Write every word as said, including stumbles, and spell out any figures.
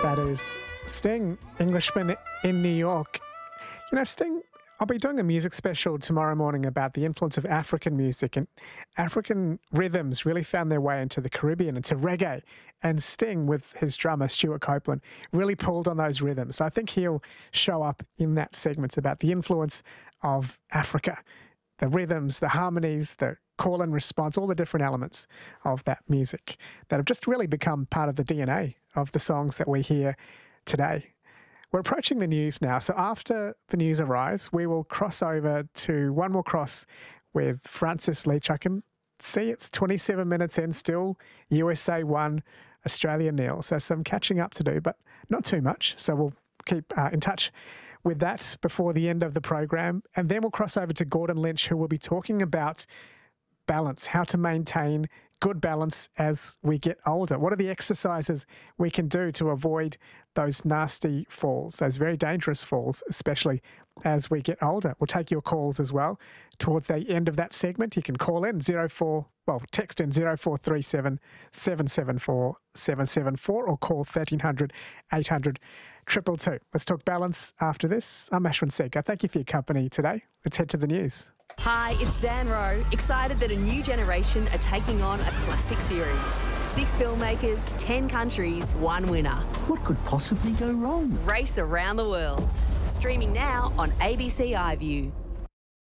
That is Sting, Englishman in New York. You know, Sting, I'll be doing a music special tomorrow morning about the influence of African music, and African rhythms really found their way into the Caribbean, into reggae. And Sting, with his drummer, Stuart Copeland, really pulled on those rhythms. So I think he'll show up in that segment about the influence of Africa, the rhythms, the harmonies, the call and response, all the different elements of that music that have just really become part of the D N A of the songs that we hear today. We're approaching the news now. So after the news arrives, we will cross over to one more cross with Francis Leach. I can see it's twenty-seven minutes in, still U S A one, Australia nil. So some catching up to do, but not too much. So we'll keep uh, in touch with that before the end of the program. And then we'll cross over to Gordon Lynch, who will be talking about balance, how to maintain good balance as we get older. What are the exercises we can do to avoid those nasty falls, those very dangerous falls, especially as we get older? We'll take your calls as well towards the end of that segment. You can call in zero four, well, text in zero four three seven, seven seven four, seven seven four or call thirteen hundred, eight hundred, two two two. Let's talk balance after this. I'm Ashwin Segar. Thank you for your company today. Let's head to the news. Hi, it's Zan Rowe, excited that a new generation are taking on a classic series. Six filmmakers, ten countries, one winner. What could possibly go wrong? Race around the world. Streaming now on A B C iView.